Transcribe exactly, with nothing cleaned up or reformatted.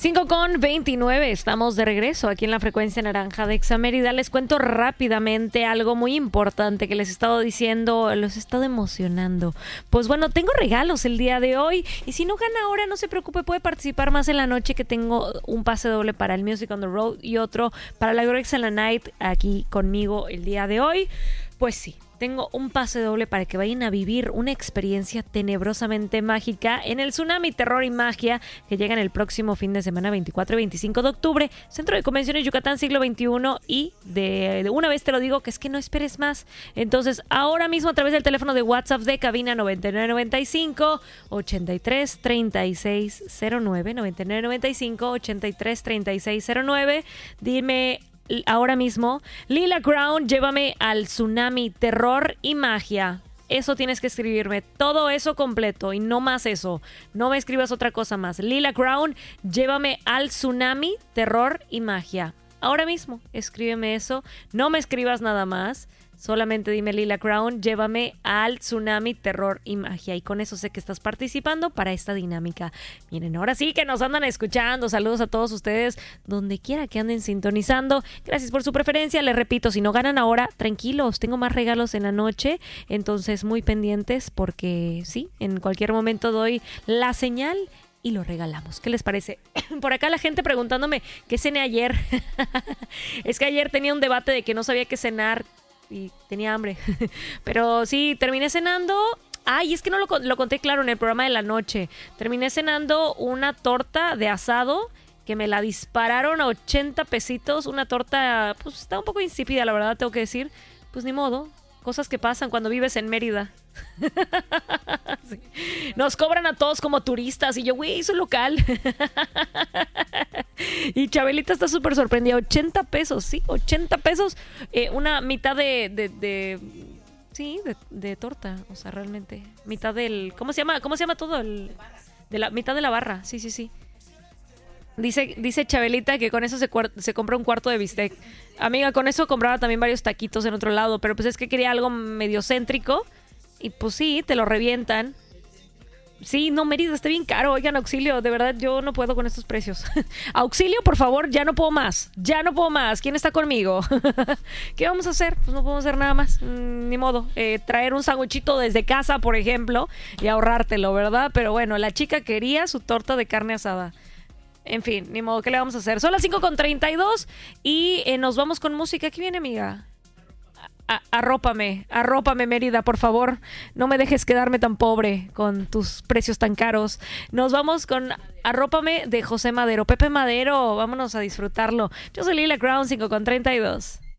cinco con veintinueve, estamos de regreso aquí en la frecuencia naranja de Exa Mérida. Les cuento rápidamente algo muy importante que les he estado diciendo, los he estado emocionando. Pues bueno, tengo regalos el día de hoy y si no gana ahora, no se preocupe, puede participar más en la noche, que tengo un pase doble para el Music on the Road y otro para la Grexa en la Night aquí conmigo el día de hoy. Pues sí, tengo un pase doble para que vayan a vivir una experiencia tenebrosamente mágica en el Tsunami Terror y Magia, que llegan el próximo fin de semana veinticuatro y veinticinco de octubre, Centro de Convenciones Yucatán Siglo veintiuno. Y de, de una vez te lo digo, que es que no esperes más. Entonces, ahora mismo a través del teléfono de WhatsApp de cabina noventa y nueve noventa y cinco, ochenta y tres, treinta y seis cero nueve, noventa y nueve noventa y cinco, ochenta y tres, treinta y seis cero nueve, dime ahora mismo: Lila Crown, llévame al Tsunami Terror y Magia. Eso tienes que escribirme, todo eso completo y no más eso. No me escribas otra cosa más. Lila Crown, llévame al Tsunami Terror y Magia. Ahora mismo, escríbeme eso. No me escribas nada más. Solamente dime: Lila Crown, llévame al Tsunami Terror y Magia. Y con eso sé que estás participando para esta dinámica. Miren, ahora sí que nos andan escuchando. Saludos a todos ustedes, donde quiera que anden sintonizando. Gracias por su preferencia. Les repito, si no ganan ahora, tranquilos. Tengo más regalos en la noche. Entonces, muy pendientes, porque sí, en cualquier momento doy la señal y lo regalamos. ¿Qué les parece? Por acá la gente preguntándome qué cené ayer. Es que ayer tenía un debate de que no sabía qué cenar y tenía hambre. Pero sí, terminé cenando. Ay, es que no lo, lo conté claro en el programa de la noche. Terminé cenando una torta de asado que me la dispararon a ochenta pesitos. Una torta, pues está un poco insípida, la verdad, tengo que decir. Pues ni modo. Cosas que pasan cuando vives en Mérida. Sí. Nos cobran a todos como turistas. Y yo, güey, es un local. Y Chabelita está súper sorprendida. ochenta pesos, sí, ochenta pesos. Eh, una mitad de, de, de sí, de, de torta. O sea, realmente. Mitad del, ¿cómo se llama? ¿Cómo se llama todo? El, de la mitad de la barra. Sí, sí, sí. Dice, dice Chabelita que con eso se, se compra un cuarto de bistec. Amiga, con eso compraba también varios taquitos en otro lado. Pero pues es que quería algo medio céntrico. Y pues sí, te lo revientan. Sí, no, Mérida está bien caro. Oigan, auxilio, de verdad yo no puedo con estos precios. Auxilio, por favor, ya no puedo más. Ya no puedo más. ¿Quién está conmigo? ¿Qué vamos a hacer? Pues no podemos hacer nada más. Mm, ni modo. Eh, traer un sándwichito desde casa, por ejemplo, y ahorrártelo, ¿verdad? Pero bueno, la chica quería su torta de carne asada. En fin, ni modo, ¿qué le vamos a hacer? Son las cinco con treinta y dos y eh, nos vamos con música. ¿Qué viene, amiga? A- arrópame, arrópame, Mérida, por favor. No me dejes quedarme tan pobre con tus precios tan caros. Nos vamos con Arrópame de José Madero. Pepe Madero, vámonos a disfrutarlo. Yo soy Lila Crown, cinco con treinta y dos.